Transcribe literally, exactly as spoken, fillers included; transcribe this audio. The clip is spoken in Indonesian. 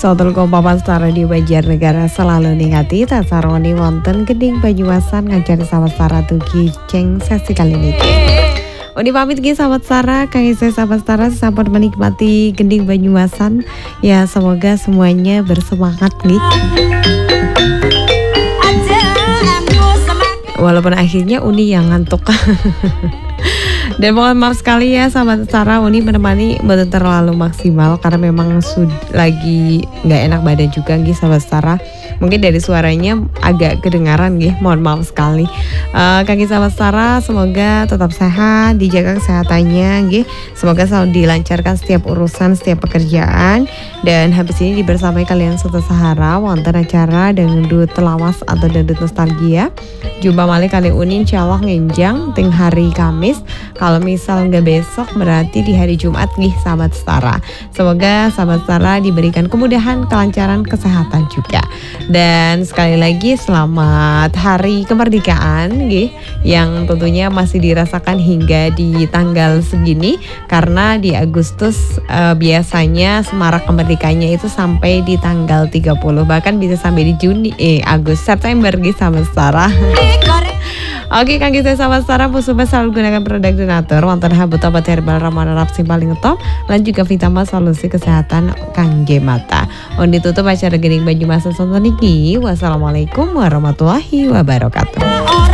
Saudara papan setara di Banjarnegara selalu ningati tasaroni wonten Geding Banyumasan ngajar sahabat Sara tugi ceng sesi kali ini. Uni pamit ki sahabat Sara, kang saya sahabat Sara sahabat menikmati Geding Banyumasan. Ya semoga semuanya bersemangat nih. Walaupun akhirnya Uni yang ngantuk. Dan mohon maaf sekali ya sahabat Sara, Uni menemani belum terlalu maksimal karena memang sudah lagi nggak enak badan juga nih sahabat Sara. Mungkin dari suaranya agak kedengaran nih, mohon maaf sekali. Uh, kaki sahabat Sara semoga tetap sehat, dijaga kesehatannya nih. Semoga selalu dilancarkan setiap urusan, setiap pekerjaan. Dan habis ini dibersamai kalian Soto Sahara wonten acara dangdut telawas atau dangdut nostalgia. Jumpa malih kali Uni insyaallah ngenjang ting hari Kamis. Kalau misal nggak besok berarti di hari Jumat nih sahabat Sara. Semoga sahabat Sara diberikan kemudahan, kelancaran, kesehatan juga. Dan sekali lagi selamat hari kemerdekaan nih, yang tentunya masih dirasakan hingga di tanggal segini karena di Agustus uh, biasanya semarak kemerdekaannya itu sampai di tanggal tiga puluh, bahkan bisa sampai di Juni eh Agustus September nih sahabat Sara. Oke, kang saya sahabat Sara, Pusuma selalu gunakan produk donatur wonten Habut Obat Herbal Ramana Rapsi paling top lan juga Vitamin solusi kesehatan kangge mata. On ditutup acara Geding Banyumasan sonten iki. Wassalamualaikum warahmatullahi wabarakatuh.